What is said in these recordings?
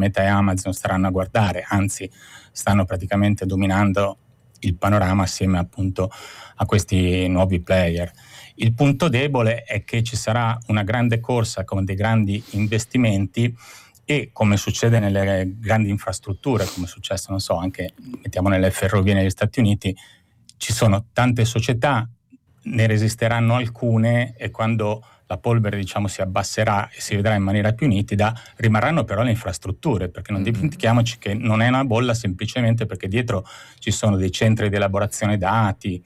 Meta e Amazon staranno a guardare, anzi stanno praticamente dominando il panorama assieme appunto a questi nuovi player. Il punto debole è che ci sarà una grande corsa con dei grandi investimenti e, come succede nelle grandi infrastrutture, come è successo, non so, anche mettiamo nelle ferrovie negli Stati Uniti, ci sono tante società, ne resisteranno alcune e quando la polvere diciamo si abbasserà e si vedrà in maniera più nitida, rimarranno però le infrastrutture, perché non dimentichiamoci che non è una bolla semplicemente perché dietro ci sono dei centri di elaborazione dati,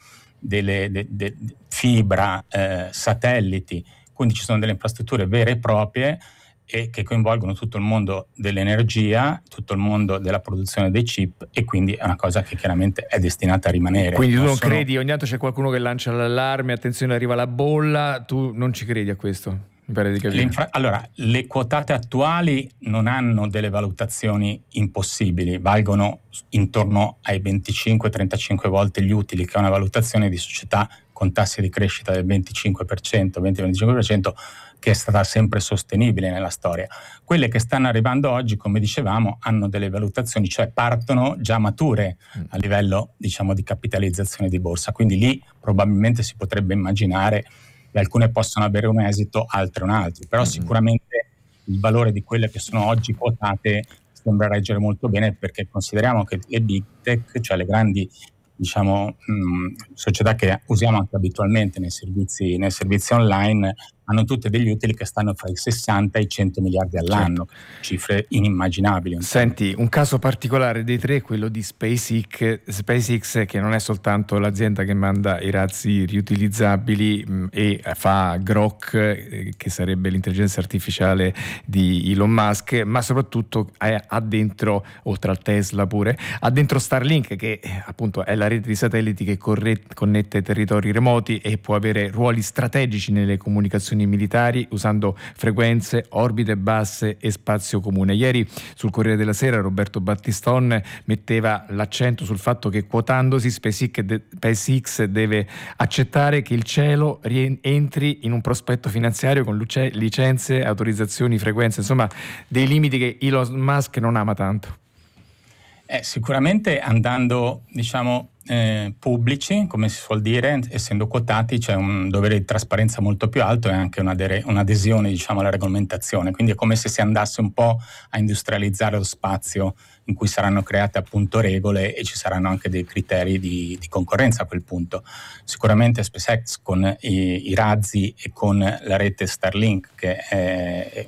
fibra, satelliti, quindi ci sono delle infrastrutture vere e proprie e che coinvolgono tutto il mondo dell'energia, tutto il mondo della produzione dei chip, e quindi è una cosa che chiaramente è destinata a rimanere. Quindi tu non credi, ogni tanto c'è qualcuno che lancia l'allarme, attenzione arriva la bolla, tu non ci credi a questo? Mi pare di capire. Allora, le quotate attuali non hanno delle valutazioni impossibili, valgono intorno ai 25-35 volte gli utili, che è una valutazione di società con tassi di crescita del 25%, 20-25%, che è stata sempre sostenibile nella storia. Quelle che stanno arrivando oggi, come dicevamo, hanno delle valutazioni, cioè partono già mature a livello, diciamo, di capitalizzazione di borsa. Quindi lì probabilmente si potrebbe immaginare che alcune possono avere un esito, altre un altro. Però sicuramente il valore di quelle che sono oggi quotate sembra reggere molto bene, perché consideriamo che le big tech, cioè le grandi diciamo società che usiamo anche abitualmente nei servizi online, hanno tutte degli utili che stanno fra i 60 e i 100 miliardi all'anno, cifre inimmaginabili. Senti, un caso particolare dei tre è quello di SpaceX, che non è soltanto l'azienda che manda i razzi riutilizzabili e fa Grok, che sarebbe l'intelligenza artificiale di Elon Musk, ma soprattutto ha dentro, oltre al Tesla pure, ha dentro Starlink, che appunto è la rete di satelliti che connette territori remoti e può avere ruoli strategici nelle comunicazioni militari usando frequenze, orbite basse e spazio comune. Ieri sul Corriere della Sera Roberto Battiston metteva l'accento sul fatto che quotandosi SpaceX deve accettare che il cielo entri in un prospetto finanziario con licenze, autorizzazioni, frequenze, insomma dei limiti che Elon Musk non ama tanto. Sicuramente andando, diciamo, pubblici, come si suol dire, essendo quotati c'è un dovere di trasparenza molto più alto e anche un'adesione, diciamo, alla regolamentazione. Quindi è come se si andasse un po' a industrializzare lo spazio in cui saranno create appunto regole e ci saranno anche dei criteri di concorrenza a quel punto. Sicuramente SpaceX con i razzi e con la rete Starlink, che è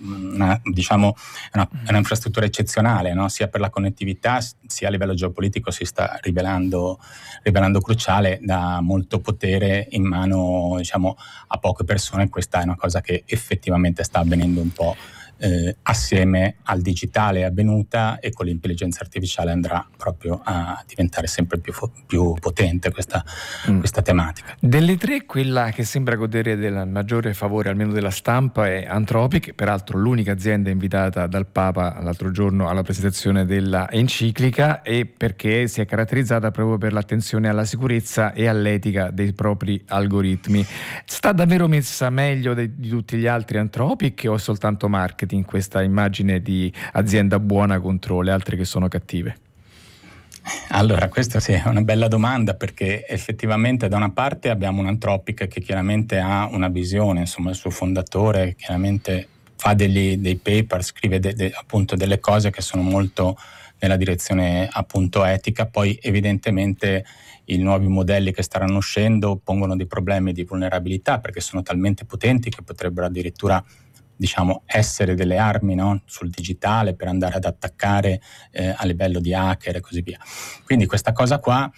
un'infrastruttura eccezionale, no? Sia per la connettività sia a livello geopolitico si sta rivelando cruciale, dà molto potere in mano, diciamo, a poche persone. Questa è una cosa che effettivamente sta avvenendo un po' assieme al digitale è avvenuta, e con l'intelligenza artificiale andrà proprio a diventare sempre più potente questa tematica. Delle tre, quella che sembra godere del maggiore favore, almeno della stampa, è Anthropic, peraltro l'unica azienda invitata dal Papa l'altro giorno alla presentazione della enciclica, e perché si è caratterizzata proprio per l'attenzione alla sicurezza e all'etica dei propri algoritmi. Sta davvero messa meglio di tutti gli altri Anthropic, o è soltanto marketing questa immagine di azienda buona contro le altre che sono cattive? Allora, questa sì è una bella domanda, perché effettivamente da una parte abbiamo un Anthropic che chiaramente ha una visione, insomma il suo fondatore chiaramente fa dei paper, scrive appunto delle cose che sono molto nella direzione appunto etica. Poi evidentemente i nuovi modelli che staranno uscendo pongono dei problemi di vulnerabilità, perché sono talmente potenti che potrebbero addirittura, diciamo, essere delle armi, no? Sul digitale per andare ad attaccare a livello di hacker e così via. Quindi questa cosa qua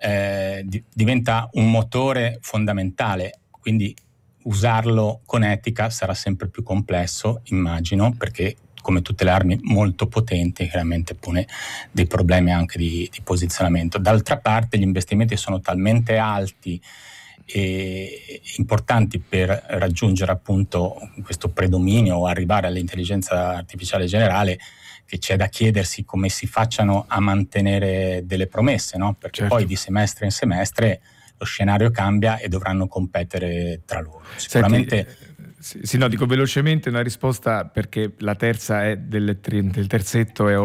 diventa un motore fondamentale, quindi usarlo con etica sarà sempre più complesso, immagino, perché come tutte le armi molto potenti chiaramente pone dei problemi anche di posizionamento. D'altra parte gli investimenti sono talmente alti e importanti per raggiungere appunto questo predominio o arrivare all'intelligenza artificiale generale, che c'è da chiedersi come si facciano a mantenere delle promesse, no? Perché certo, poi di semestre in semestre lo scenario cambia e dovranno competere tra loro. Sicuramente. Sì, no, dico velocemente una risposta, perché la terza è del terzetto è